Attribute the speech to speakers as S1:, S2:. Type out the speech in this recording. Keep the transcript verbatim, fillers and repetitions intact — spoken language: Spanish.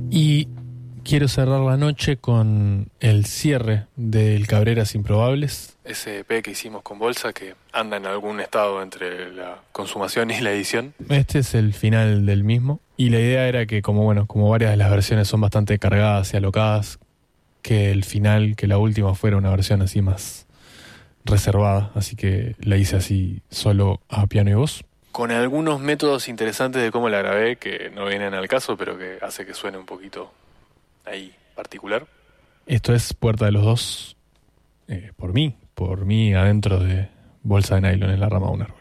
S1: Y quiero cerrar la noche con el cierre del Cabreras Improbables, ese E P que hicimos con Bolsa que anda en algún estado entre la consumación y la edición. Este es el final del mismo y la idea era que como bueno, como varias de las versiones son bastante cargadas y alocadas, que el final, que la última fuera una versión así más reservada, así que la hice así solo a piano y voz, con algunos métodos interesantes de cómo la grabé que no vienen al caso, pero que hace que suene un poquito ahí particular. Esto es Puerta de los Dos, eh, por mí, por mí adentro de Bolsa de Nylon en la rama de un árbol.